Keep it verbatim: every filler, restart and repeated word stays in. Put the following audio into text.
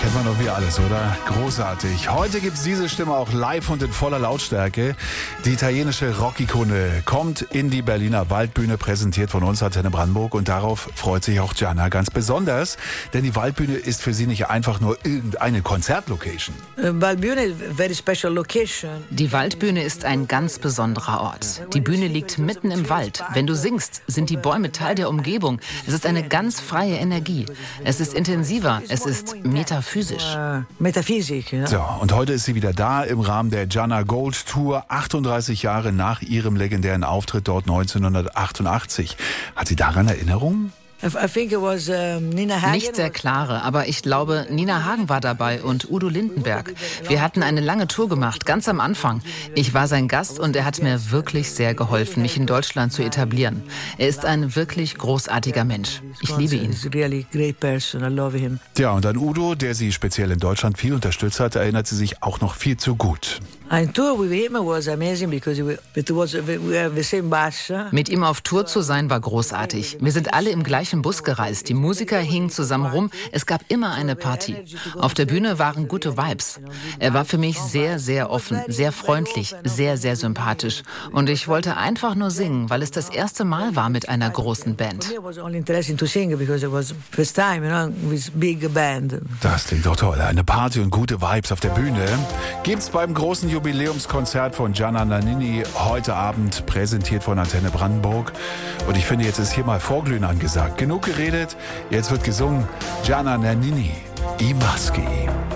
kennt man doch wie alles, oder? Großartig. Heute gibt's diese Stimme auch live und in voller Lautstärke. Die italienische Rockikone kommt in die Berliner Waldbühne, präsentiert von uns Antenne Brandenburg. Und darauf freut sich auch Gianna ganz besonders. Denn die Waldbühne ist für sie nicht einfach nur irgendeine Konzertlocation. Die Waldbühne ist ein ganz besonderer Ort. Die Bühne liegt mitten im Wald. Wenn du singst, sind die Bäume Teil der Umgebung. Es ist eine ganz freie Energie. Es ist intensiver. Es ist metaphysisch. Metaphysik, ja. So, und heute ist sie wieder da im Rahmen der Gianna Gold Tour, achtunddreißig Jahre nach ihrem legendären Auftritt dort neunzehnhundertachtundachtzig. Hat sie daran Erinnerungen? I think it was, uh, Nina Hagen. Nicht sehr klare, aber ich glaube, Nina Hagen war dabei und Udo Lindenberg. Wir hatten eine lange Tour gemacht, ganz am Anfang. Ich war sein Gast und er hat mir wirklich sehr geholfen, mich in Deutschland zu etablieren. Er ist ein wirklich großartiger Mensch. Ich liebe ihn. Ja, und an Udo, der sie speziell in Deutschland viel unterstützt hat, erinnert sie sich auch noch viel zu gut. Mit ihm auf Tour zu sein war großartig. Wir sind alle im gleichen Bus gereist. Die Musiker hingen zusammen rum. Es gab immer eine Party. Auf der Bühne waren gute Vibes. Er war für mich sehr, sehr offen, sehr freundlich, sehr, sehr sympathisch. Und ich wollte einfach nur singen, weil es das erste Mal war mit einer großen Band. Das klingt doch toll. Eine Party und gute Vibes auf der Bühne gibt's beim großen Jubiläumskonzert von Gianna Nannini heute Abend, präsentiert von Antenne Brandenburg. Und ich finde, jetzt ist hier mal Vorglühen angesagt. Genug geredet, jetzt wird gesungen. Gianna Nannini, I Maschi.